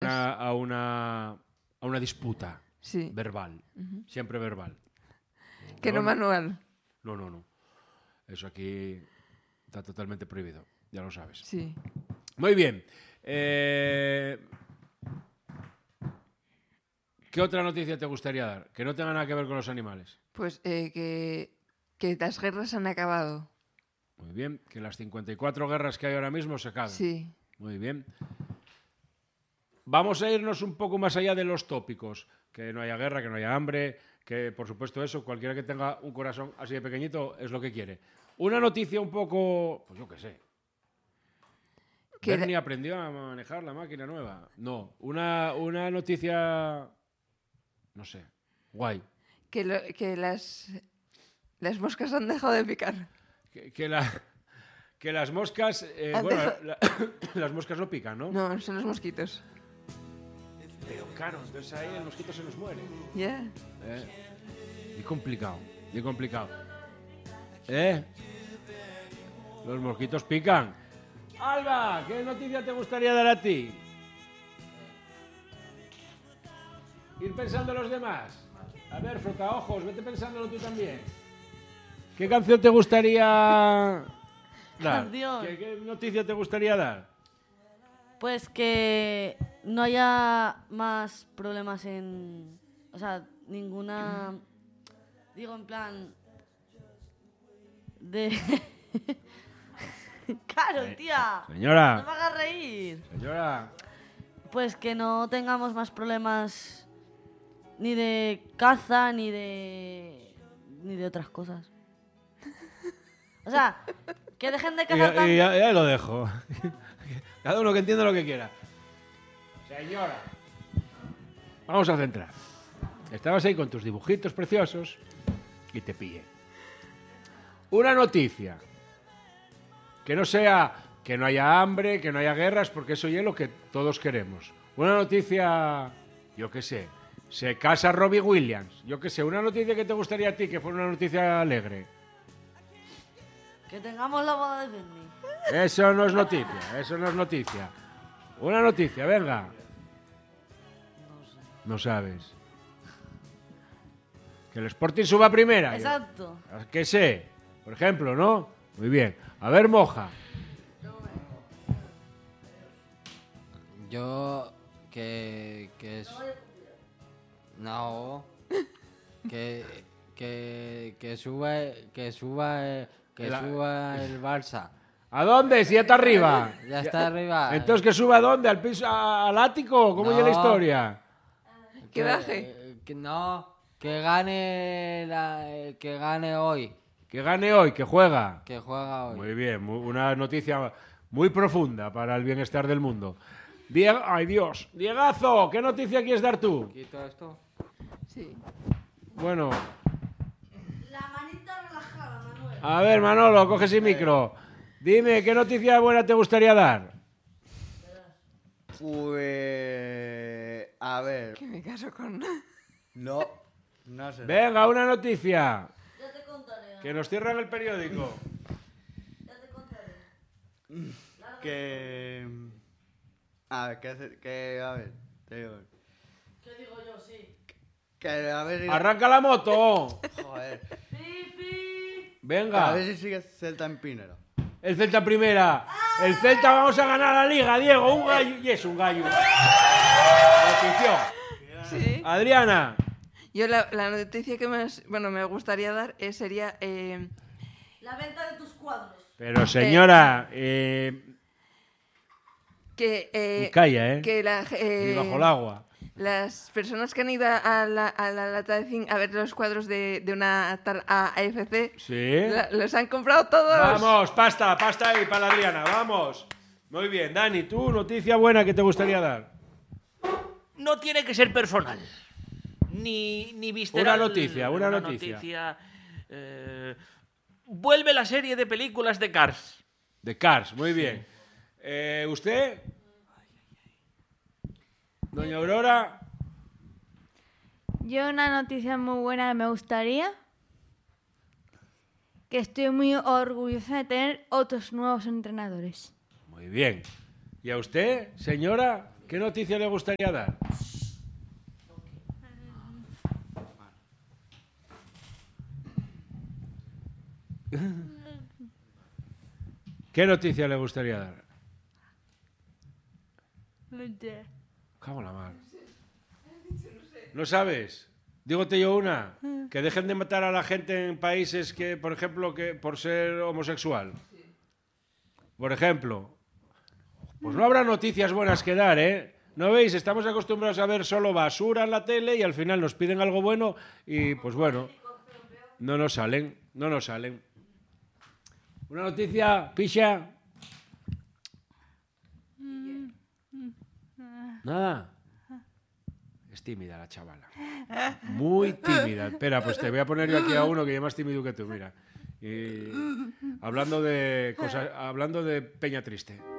a una disputa verbal. Siempre verbal. Que no manual. No. Eso aquí está totalmente prohibido. Ya lo sabes. Sí. Muy bien. ¿Qué otra noticia te gustaría dar? Que no tenga nada que ver con los animales. Pues que las guerras han acabado. Muy bien. Que las 54 guerras que hay ahora mismo se acaben. Sí. Muy bien. Vamos a irnos un poco más allá de los tópicos. Que no haya guerra, que no haya hambre, que por supuesto eso, cualquiera que tenga un corazón así de pequeñito es lo que quiere. Una noticia un poco, pues yo qué sé. Bernie aprendió a manejar la máquina nueva. No, una noticia, no sé, guay. Que las moscas han dejado de picar. Que las moscas, las moscas no pican, ¿no? No, son los mosquitos. Pero claro, entonces ahí el mosquito se nos muere. Ya. Y complicado. Los mosquitos pican. Alba, ¿qué noticia te gustaría dar a ti? Ir pensando en los demás. A ver, frotaojos, vete pensándolo tú también. ¿Qué canción te gustaría dar? ¿Qué noticia te gustaría dar? Pues que no haya más problemas en... O sea, ninguna... Digo, en plan... De... ¡Claro, tía! Señora. ¡No me hagas reír! Señora. Pues que no tengamos más problemas ni de caza, ni de otras cosas. O sea, que dejen de cazar tanto... Y ya lo dejo. Cada uno que entienda lo que quiera. Señora. Vamos a centrar. Estabas ahí con tus dibujitos preciosos y te pillé. Una noticia. Que no sea que no haya hambre, que no haya guerras, porque eso es lo que todos queremos. Una noticia, yo qué sé, se casa Robbie Williams. Yo qué sé, una noticia que te gustaría a ti, que fuera una noticia alegre. Que tengamos la boda de Bernie. Eso no es noticia. Una noticia, venga. No sabes. Que el Sporting suba a primera. Exacto. ¿Qué sé? Por ejemplo, ¿no? Muy bien. A ver, Moja. Yo que no que suba el Barça. ¿A dónde? Si ya está arriba. Ya está arriba. Entonces, ¿que suba a dónde? ¿Al piso, al ático? ¿Cómo es la historia? Que baje. Que gane hoy. Que gane hoy, que juega. Que juega hoy. Muy bien, una noticia muy profunda para el bienestar del mundo. ¡Ay, Dios! Diegazo, ¿qué noticia quieres dar tú? ¿Quito esto? Sí. Bueno. La manita relajada, Manuel. A ver, Manolo, coge ese micro. Dime, ¿qué noticia buena te gustaría dar? Pues... A ver... Que me caso con... No sé. Venga, una noticia. Ya te contaré. Que nos cierran el periódico. Ya te contaré. Que... A ver, te digo... ¿Qué digo yo? Sí. Que a ver... ¡Arranca la moto! Joder. Venga. A ver si sigue Celta en Pinero. El Celta primera. El Celta vamos a ganar la liga, Diego. Un gallo. Y es un gallo. Atención. Sí. Adriana. Yo la noticia que más me gustaría dar sería... La venta de tus cuadros. Pero señora... calla, ¿eh? Que Ni bajo el agua. Las personas que han ido a la lata de zinc a ver los cuadros de una tal AFC, Sí. Los han comprado todos. Vamos, pasta ahí para la Adriana, vamos. Muy bien, Dani, ¿tú noticia buena que te gustaría dar? No tiene que ser personal. Ni visceral. Una noticia. Vuelve la serie de películas de Cars. De Cars, muy bien. ¿Usted? Doña Aurora. Yo una noticia muy buena que me gustaría, que estoy muy orgullosa de tener otros nuevos entrenadores. Muy bien. ¿Y a usted, señora? ¿Qué noticia le gustaría dar? ¿Qué noticia le gustaría dar? No sé. Cago en la mar. ¿No sabes? Dígote yo una. Que dejen de matar a la gente en países que, por ejemplo, que por ser homosexual. Por ejemplo. Pues no habrá noticias buenas que dar, ¿eh? ¿No veis? Estamos acostumbrados a ver solo basura en la tele y al final nos piden algo bueno y, pues bueno, no nos salen. Una noticia, Pisha. Nada. Es tímida la chavala. Muy tímida. Espera, pues te voy a poner yo aquí a uno que es más tímido que tú, mira. Y hablando de cosas, hablando de Peña Triste.